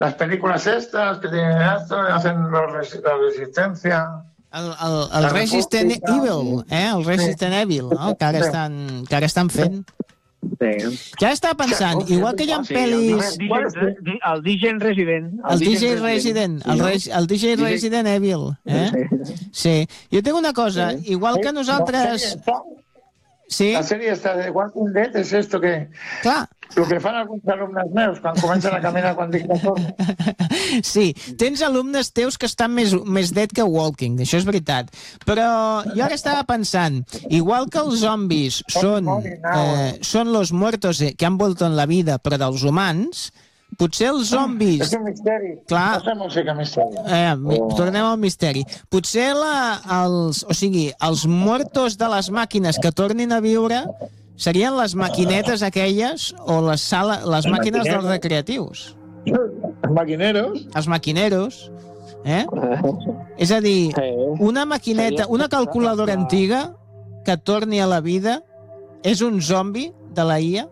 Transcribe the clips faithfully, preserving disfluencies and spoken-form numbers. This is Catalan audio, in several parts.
las películas estas que tienen esto, hacen los res- la resistencia. El, el, el Resident Evil, eh? El Resident Evil, no? Que ara estan, que ara estan fent. Sí. Ja estava pensant, igual que hi ha Sí, pel·lis... el, D J, el D J Resident. El D J Resident, el, Re, el D J Resident Evil, eh? Sí. Jo tinc una cosa, igual que nosaltres... Sí? La sèrie esta de Walking Dead és esto que... Clar. El que fan alguns alumnes meus quan comencen a caminar quan dic que torno. Sí, tens alumnes teus que estan més, més dead que walking, això és veritat. Però jo ara estava pensant, igual que els zombis són, eh, són los muertos que han vuelto en la vida, però dels humans, potser els zombis... És un misteri. Clar. No sé música misteri. Eh, tornem al misteri. Potser la, els, o sigui, els muertos de les màquines que tornin a viure serien les maquinetes aquelles o les, sala, les màquines dels recreatius. Els maquineros. Els maquineros. Eh? És a dir, una maquineta, una calculadora antiga que torni a la vida és un zombi de la I A.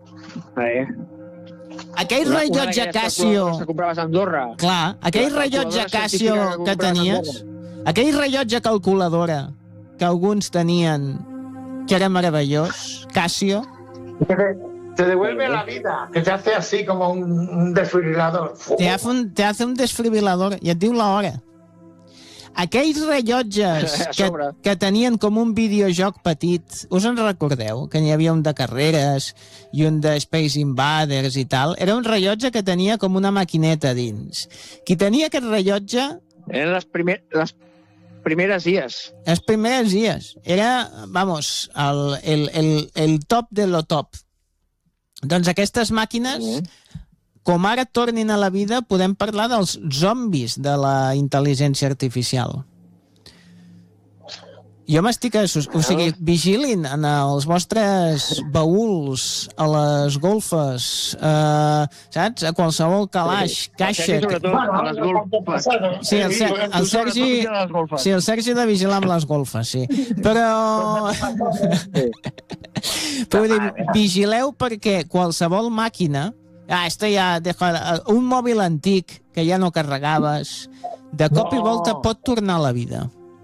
Aquell rellotge Casio... Que compraves a Andorra. Clar, aquell rellotge Casio que tenies, aquell rellotge calculadora que alguns tenien, que era meravellós, Casio... Te devuelve la vida, que te hace así como un, un desfibrilador. Te hace un, te hace un desfibrilador i et diu l'hora. Aquells rellotges que, que tenien com un videojoc petit, us en recordeu? Que n'hi havia un de carreres i un de Space Invaders i tal. Era un rellotge que tenia com una maquineta dins. Qui tenia aquest rellotge... Eren les, primer, les primeres I As. Les primeres I As. Era, vamos, el, el, el, el top de lo top. Doncs aquestes màquines... Mm. Com ara tornin a la vida, podem parlar dels zombis de la intel·ligència artificial. Jo m'estic... O sigui, vigilin en els vostres baúls, a les golfes, eh, saps? A qualsevol calaix, caixa... A les golfes. Sí, el, el Sergi... Sí, el Sergi ha de vigilar amb les golfes, sí. Però... Però vull dir, vigileu perquè qualsevol màquina... Ah, esto ja... Deja, un mòbil antic que ja no carregaves, de cop no. i volta pot tornar a la vida.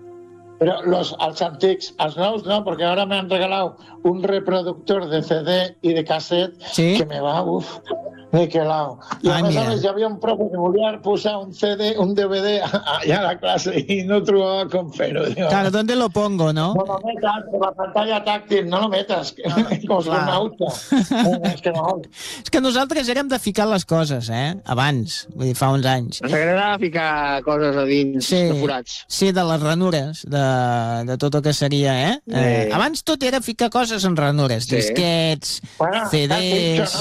Pero los, als antics, als nous no, porque ahora me han regalado un reproductor de C D y de cassette ¿Sí? que me va, uff, de qué lado. Y a més a més, hi havia un profe que volia posar un C D, un D V D allá a la clase y no trobava com fer-ho. Claro, ¿dónde lo pongo, no? No lo metas, por la pantalla táctil, no lo metas, no, com si un auto. És que no. És que nosaltres érem de ficar les coses, eh? Abans, vull dir, fa uns anys. Ens agradava ficar coses a dins sí, de forats. Sí, de les ranures, de, de tot el que seria, eh? Sí. eh? Abans tot era ficar coses en ranures, sí. disquets, bueno, C Ds,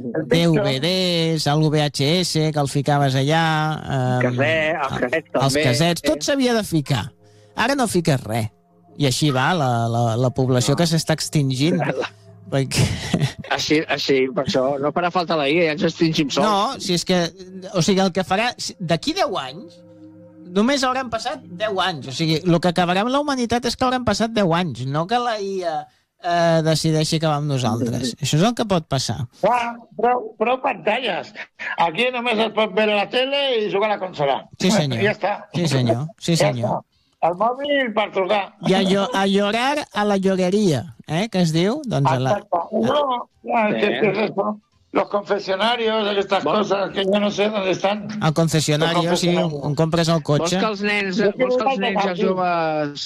D V Ds, el V H S, que el ficaves allà... Eh, Caset, els casets també. Els casets, tot s'havia de ficar. Ara no fiques res. I així va la, la, la població no. que s'està extingint. Perquè... Així, així, per això no farà falta la I A, ja ens extingim sols. No, si és que... O sigui, el que farà... D'aquí deu anys, només hauran passat deu anys. O sigui, el que acabarà amb la humanitat és que hauran passat deu anys, no que la I A eh, decideixi acabar amb nosaltres. Això és el que pot passar. Ah, prou, prou pantalles. Aquí només es pot veure la tele i jugar a la consola. Sí, senyor. I ja està. Sí, senyor. Sí, senyor. Ja el mòbil per trucar. I a, llo a llorar a la llogueria, eh, que es diu? Doncs a la... No, ja, sí. que, que es los confessionarios, aquestes bueno. coses que jo no sé on estan. Al concessionario, sí, on compres el cotxe. Vols que els nens, vols que els nens i els joves...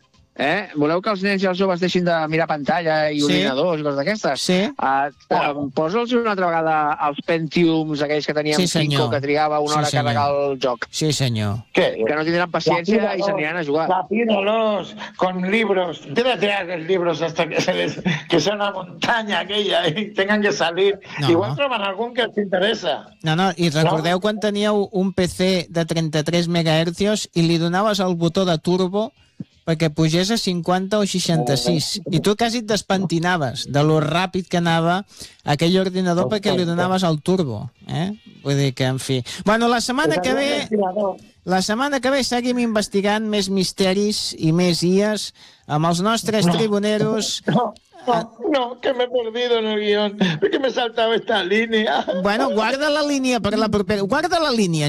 Eh? Voleu que els nens i els joves deixin de mirar pantalla i sí. ordinadors i coses d'aquestes? Sí. Uh, uh, Posa'ls una altra vegada els Pentiums, aquells que teníem sí, cinco, que trigava una hora sí, a carregar el joc. Sí, senyor. ¿Qué? Que no tindran paciència i s'aniran a jugar. Lapídalos con libros. Quédate a los libros hasta que, se les, que sea una montaña aquella y tengan que salir. No. Igual troben algun que els interessa. No, no, i recordeu no? quan teníeu un P C de trenta-tres megahercios i li donaves el botó de turbo perquè pugés a cinquanta o seixanta-sis. I tu quasi et despentinaves de lo ràpid que anava aquell ordinador perquè li donaves el turbo. Eh? Vull dir que, en fi... Bueno, la setmana que ve... La setmana que ve seguim investigant més misteris i més I As amb els nostres tribuneros... No, no, no, que me he perdido en el guión, que me he saltado esta línea. Bueno, guarda la línia per la propera... Guarda la línia.